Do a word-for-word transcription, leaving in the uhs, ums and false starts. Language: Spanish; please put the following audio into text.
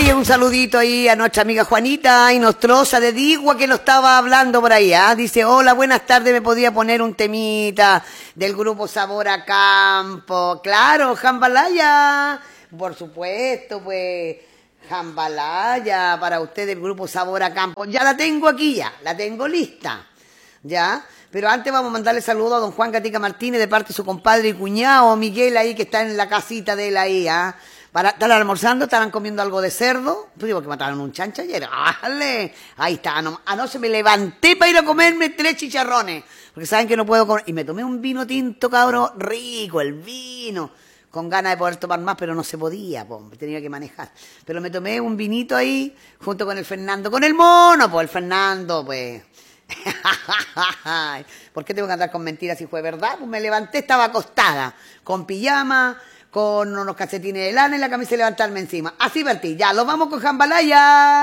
Oye, un saludito ahí a nuestra amiga Juanita y Nostrosa de Digua que lo estaba hablando por ahí, ¿ah? Dice, hola, buenas tardes, ¿me podía poner un temita del grupo Sabor a Campo? Claro, Jambalaya, por supuesto, pues, Jambalaya, para usted del grupo Sabor a Campo. Ya la tengo aquí ya, la tengo lista, ¿ya? Pero antes vamos a mandarle saludos a don Juan Gatica Martínez de parte de su compadre y cuñado Miguel ahí que está en la casita de él ahí, ¿ah? Para, ¿Están almorzando? ¿Estarán comiendo algo de cerdo? Pues digo que mataron un chancho ayer. ¡Ale! Ahí está. No, anoche me levanté para ir a comerme tres chicharrones. Porque saben que no puedo comer. Y me tomé un vino tinto, cabrón. Rico, el vino. Con ganas de poder tomar más, pero no se podía, po, tenía que manejar. Pero me tomé un vinito ahí, junto con el Fernando. Con el mono, pues el Fernando, pues. ¿Por qué tengo que andar con mentiras si fue verdad? Pues me levanté, estaba acostada, con pijama, con unos calcetines de lana y la camisa y levantarme encima. Así partí, ya, lo vamos con Jambalaya.